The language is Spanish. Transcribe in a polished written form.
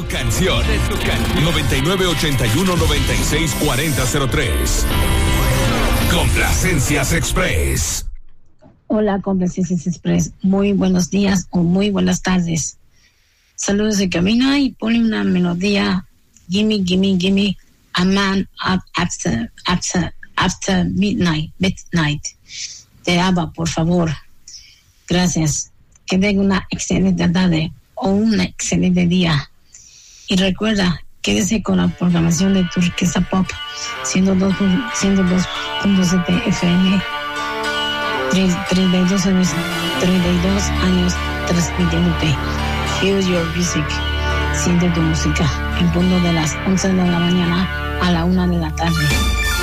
canción. 9981-964003. Complacencias Express. Hola, Complacencias Express. Muy buenos días o muy buenas tardes. Saludos de Camina y pone una melodía. Gimme, gimme, gimme. A man up after midnight. Te ABBA, por favor. Gracias. Que tenga una excelente tarde o un excelente día. Y recuerda, quédese con la programación de Turquesa Pop, 102.7 FM, 32 años transmitiéndote. Feel your music, siente tu música, en punto de las 11 de la mañana a la 1 de la tarde.